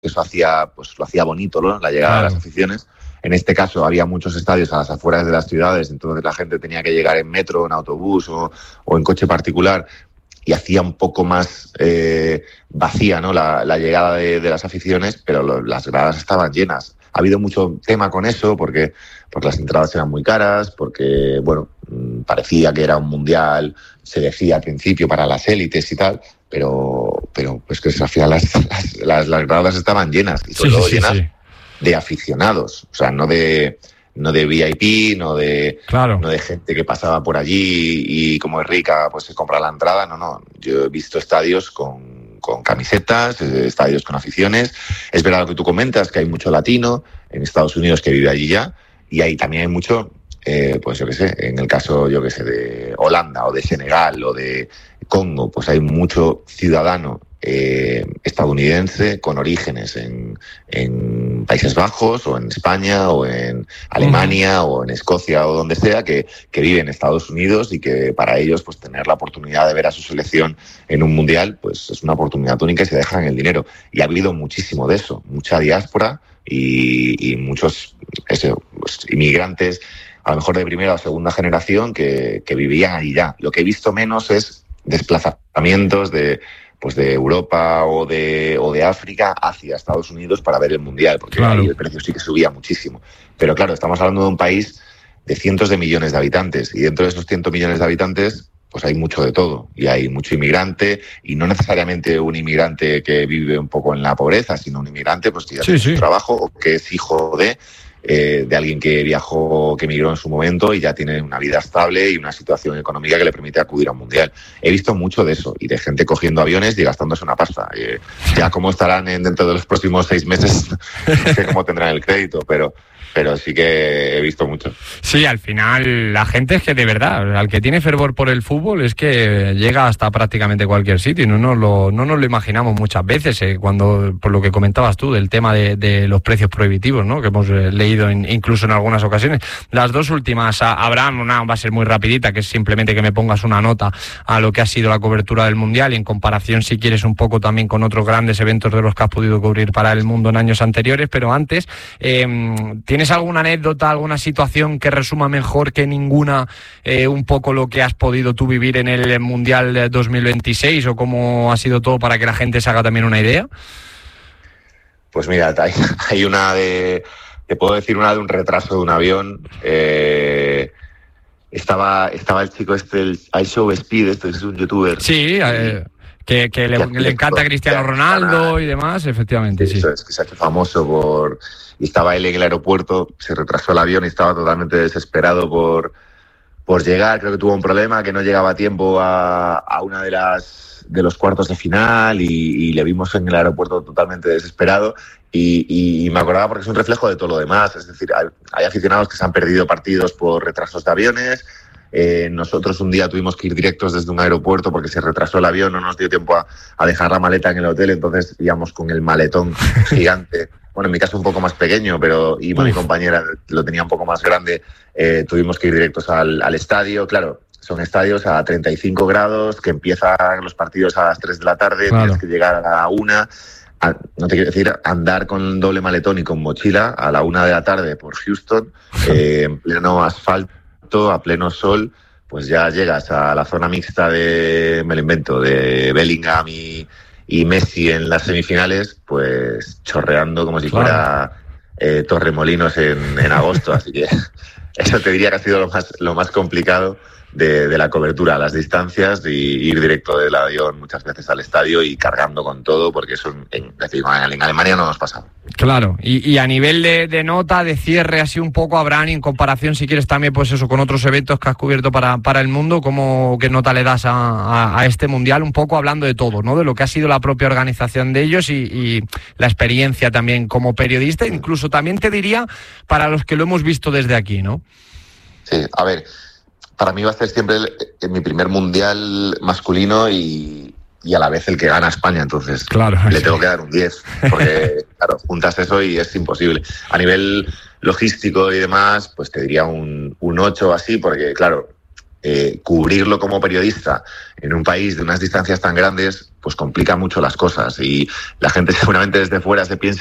eso lo hacía bonito, ¿no? La llegada de las aficiones. En este caso había muchos estadios a las afueras de las ciudades, entonces la gente tenía que llegar en metro, en autobús o en coche particular, y hacía un poco más vacía, ¿no? la llegada de las aficiones, pero las gradas estaban llenas. Ha habido mucho tema con eso porque las entradas eran muy caras, porque bueno, parecía que era un mundial, se decía al principio para las élites y tal, pero pues que al final las gradas estaban llenas, y sobre todo llenas de aficionados, o sea, no de VIP, no de gente que pasaba por allí y como es rica pues se compra la entrada. No, yo he visto estadios con camisetas, estadios con aficiones. Es verdad lo que tú comentas, que hay mucho latino en Estados Unidos que vive allí ya, y ahí también hay mucho, pues yo qué sé, en el caso de Holanda o de Senegal o de Congo, pues hay mucho ciudadano estadounidense con orígenes en Países Bajos o en España o en Alemania o en Escocia o donde sea, que vive en Estados Unidos, y que para ellos pues tener la oportunidad de ver a su selección en un mundial pues es una oportunidad única y se dejan el dinero. Y ha habido muchísimo de eso, mucha diáspora y muchos pues, inmigrantes, a lo mejor de primera o segunda generación, que vivían allí ya. Lo que he visto menos es desplazamientos de Europa o de África hacia Estados Unidos para ver el Mundial, porque ahí el precio sí que subía muchísimo. Pero claro, estamos hablando de un país de cientos de millones de habitantes, y dentro de esos 100 millones de habitantes pues hay mucho de todo, y hay mucho inmigrante, y no necesariamente un inmigrante que vive un poco en la pobreza, sino un inmigrante pues que ya tiene su trabajo, o que es hijo de alguien que viajó, que emigró en su momento y ya tiene una vida estable y una situación económica que le permite acudir a un mundial. He visto mucho de eso, y de gente cogiendo aviones y gastándose una pasta. Ya cómo estarán dentro de los próximos 6 meses, no sé cómo tendrán el crédito, pero sí que he visto mucho. Sí, al final la gente es que de verdad, al que tiene fervor por el fútbol es que llega hasta prácticamente cualquier sitio, y no nos lo imaginamos muchas veces, cuando, por lo que comentabas tú, del tema de los precios prohibitivos, ¿no? Que hemos leído incluso en algunas ocasiones. Las dos últimas, Abraham, una va a ser muy rapidita, que es simplemente que me pongas una nota a lo que ha sido la cobertura del Mundial, y en comparación, si quieres, un poco también con otros grandes eventos de los que has podido cubrir para el mundo en años anteriores. Pero antes, ¿tienes alguna anécdota, alguna situación que resuma mejor que ninguna un poco lo que has podido tú vivir en el Mundial 2026, o cómo ha sido todo, para que la gente se haga también una idea? Pues mira, hay una te puedo decir una de un retraso de un avión. Estaba el chico el iShow Speed, es un youtuber. Sí, que le encanta a Cristiano Ronaldo y demás, efectivamente, sí. Eso es, que se ha hecho famoso y estaba él en el aeropuerto, se retrasó el avión y estaba totalmente desesperado por llegar. Creo que tuvo un problema, que no llegaba a tiempo a una de los cuartos de final, y le vimos en el aeropuerto totalmente desesperado, y me acordaba porque es un reflejo de todo lo demás. Es decir, hay aficionados que se han perdido partidos por retrasos de aviones. Nosotros un día tuvimos que ir directos desde un aeropuerto porque se retrasó el avión, no nos dio tiempo a dejar la maleta en el hotel, entonces íbamos con el maletón gigante. Bueno, en mi caso un poco más pequeño, pero mi compañera lo tenía un poco más grande. Tuvimos que ir directos al estadio. Claro, son estadios a 35 grados, que empiezan los partidos a las 3 de la tarde, tienes que llegar a la 1. No te quiero decir, andar con doble maletón y con mochila a la 1 de la tarde por Houston, en pleno asfalto, a pleno sol, pues ya llegas a la zona mixta de Bellingham y Messi en las semifinales, pues chorreando como si fuera Torremolinos en agosto. Así que eso te diría que ha sido lo más complicado de la cobertura, las distancias, y ir directo del avión muchas veces al estadio y cargando con todo, porque eso en Alemania no nos pasa. Claro, y a nivel de nota, de cierre, así un poco, Abraham, en comparación, si quieres también, pues eso, con otros eventos que has cubierto para el mundo, ¿qué nota le das a este Mundial? Un poco hablando de todo, ¿no? De lo que ha sido la propia organización de ellos y la experiencia también como periodista, incluso también te diría para los que lo hemos visto desde aquí, ¿no? Sí, a ver, para mí va a ser siempre mi primer Mundial masculino y a la vez el que gana España, entonces le tengo que dar un 10, porque claro, juntas eso y es imposible. A nivel logístico y demás, pues te diría un 8 así, porque claro, cubrirlo como periodista en un país de unas distancias tan grandes, pues complica mucho las cosas y la gente seguramente desde fuera se piensa